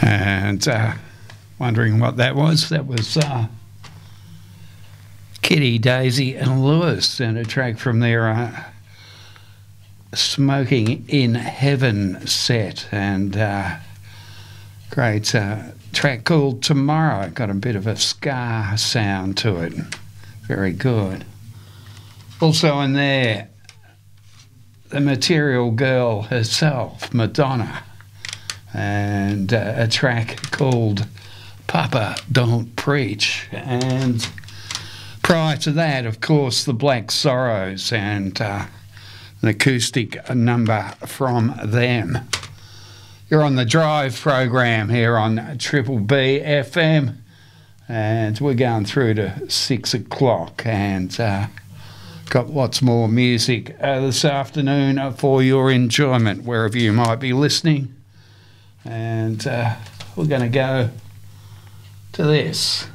And wondering what that was. That was Kitty, Daisy and Lewis, and a track from their Smoking in Heaven set, and great track called Tomorrow. Got a bit of a ska sound to it. Very good. Also in there, the Material Girl herself, Madonna, and a track called Papa Don't Preach. And prior to that, of course, the Black Sorrows and an acoustic number from them. You're on the Drive program here on Triple B FM, and we're going through to 6 o'clock, and got lots more music this afternoon for your enjoyment wherever you might be listening. And we're going to go to this.